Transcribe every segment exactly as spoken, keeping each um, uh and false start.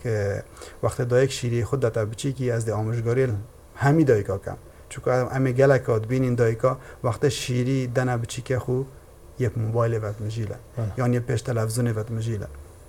که وقت دایک شیری خود دتا بچی کی از د آموزگاری همی دایکا کم چون امی گلکات بینین دایکا وقت شیری دنا بچی که خو یه موبایل وقت مجیله یعنی یه پیش تلویزیون وقت مجیله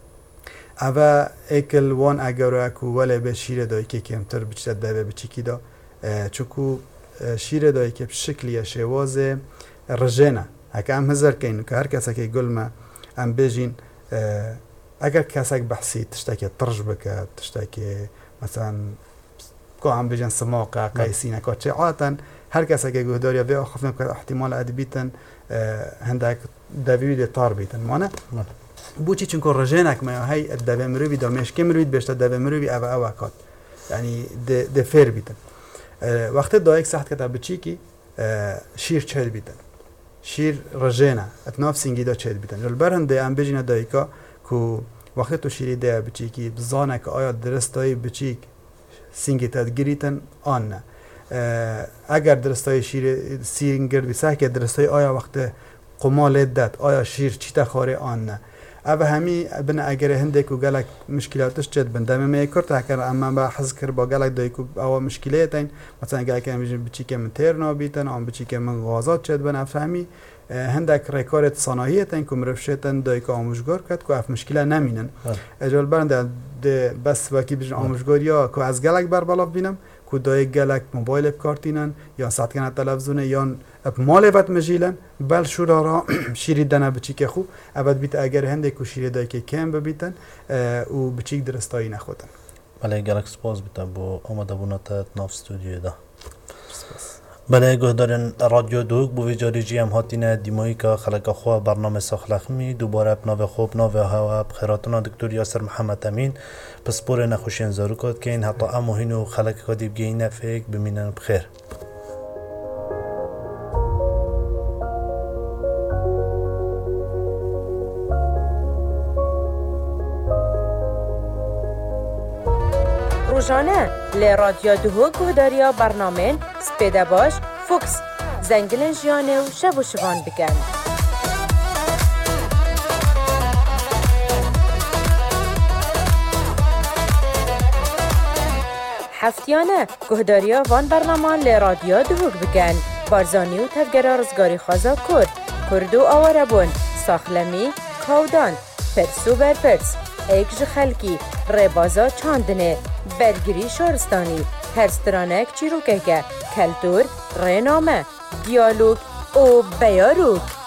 اوا اکل وان اگر اکو ولی به شیر دایکی کمتر بچه دوه بچی کی دا چون شیر دایکی به شکلی شواز رجنه هک ام هزار کین که هر کسی که گل ما ام بجین اگر کسی بحثی تشتکی ترج بکه تشتکی مثلا که ام بجین سماقه قیسی نکات عادتا هر کسی که گهداری به آخف نکات احتمال ادبیتن هندک دویده تار بیتن مانه بوچی چون که رجنک ما هی دوی مروی دامیش که مروید بیشتر دوی مروی او او کات یعنی د فیر بیتن وقت دایک سخت کتا بچی کی شیر چهل بیتن شیر رجنه اتناف سینگی دا چهل بیتن جل برهنده ام بجینه دایکا که وقت تو شیری ده بچی کی بزانه که آیا درستای بچی سینگی تدگیریتن آن نه اگر درستای شیر سینگر بیسه که درستای آیا وقت قمال داد آیا شیر چی تخاره آن نه اوه همی بنا اگر هنده که گلک مشکلاتش جد بنده می کرد هکر اما با حس کر با گلک دای که او مشکلات این مثلا گلک هم بچی که من تیر نابیتن آن بچی که من غازات جد بنا فهمی هندک رکارت صناعیت این که مرفشتن دای که آموزگار کرد که اف مشکل نمینن اجال برنده بس وکی بجن آموزگار یا که از گلک بر بلاف بینم که دای گلک موبایل بکارتینن یا ساعت کنه تلویزیون یا مال وقت مجیلن بل شورا را شیری دنا بچی که خو ابد بیت اگر هنده کو شیری دای که کم ببیتن او بچی درستایی نخوتن بله گلک سپاس بیتن بو آمده بونات ناف استودیو دا بله گهدارن رادیو دوگ بو ویجاری هم هاتینه دیمایی که خلق خواه برنامه ساخلخمی دوباره بناو خوب ناو هوا بخیراتنا دکتور یاسر محمد امین پس پور نخوشین زاروکات که این حتی اموهینو خلق کدیب گینه فیک بمینن بخیر روزانه لی رادیو دوگ گهداریا برنامه سپیده باش فوکس زنگلن جیانه و شب و شوان بکن هفتیانه گهداریا وان برنامه لی رادیو دوگ بکن بارزانی و تفگره رزگاری خوازا کرد کردو آواربون ساخلمی کودان پرسو برپرس ایکج خلکی ربازا چاندنه برگری شارستانی هرسترانک چیروکه کلتور رنامه دیالوگ و بیاروک